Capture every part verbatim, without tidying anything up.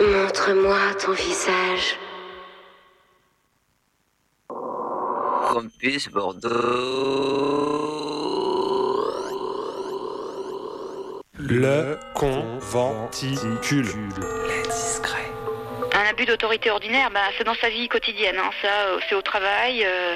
Montre-moi ton visage. Campus Bordeaux. Le conventicule. L'indiscret. Un abus d'autorité ordinaire, bah, c'est dans sa vie quotidienne, hein, ça, euh, c'est au travail, euh,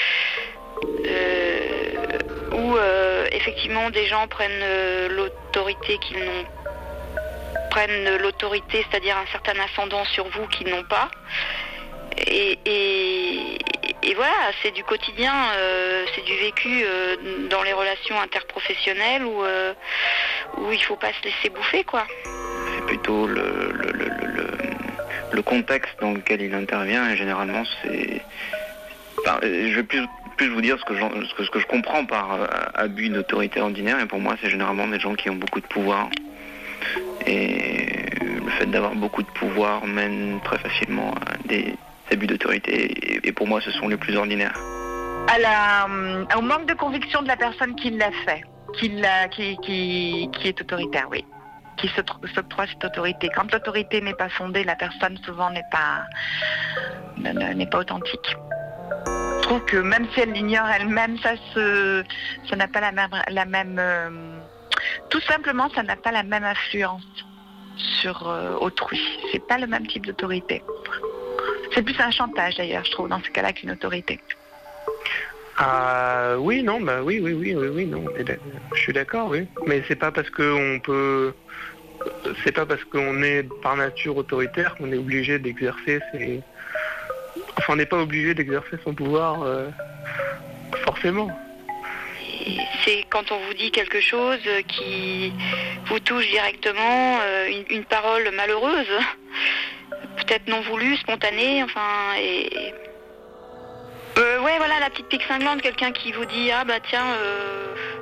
euh, où euh, effectivement des gens prennent euh, l'autorité qu'ils n'ont prennent l'autorité, c'est-à-dire un certain ascendant sur vous qu'ils n'ont pas. Et, et, et voilà, c'est du quotidien, euh, c'est du vécu euh, dans les relations interprofessionnelles où, euh, où il ne faut pas se laisser bouffer, quoi. C'est plutôt le, le, le, le, le contexte dans lequel il intervient, et généralement c'est... Enfin, je vais plus, plus vous dire ce que, ce, que, ce que je comprends par euh, abus d'autorité ordinaire, et pour moi c'est généralement des gens qui ont beaucoup de pouvoir. Et le fait d'avoir beaucoup de pouvoir mène très facilement à des abus d'autorité, et pour moi ce sont les plus ordinaires. À la, au manque de conviction de la personne qui l'a fait, qui, l'a, qui, qui, qui est autoritaire, oui, qui s'octroie cette autorité. Quand l'autorité n'est pas fondée, la personne souvent n'est pas, n'est pas authentique. Je trouve que même si elle l'ignore elle-même, ça, se, ça n'a pas la même... La même euh, tout simplement, ça n'a pas la même influence sur euh, autrui. C'est pas le même type d'autorité. C'est plus un chantage d'ailleurs, je trouve, dans ce cas-là, qu'une autorité. Ah oui, non, bah oui, oui, oui, oui, oui, non. Je suis d'accord, oui. Mais c'est pas parce qu'on peut, c'est pas parce qu'on est par nature autoritaire qu'on est obligé d'exercer ses. Enfin, on n'est pas obligé d'exercer son pouvoir euh, forcément. C'est quand on vous dit quelque chose qui vous touche directement, euh, une, une parole malheureuse, peut-être non voulue, spontanée, enfin, et... Euh, ouais, voilà, la petite pique cinglante, quelqu'un qui vous dit « Ah bah tiens, euh,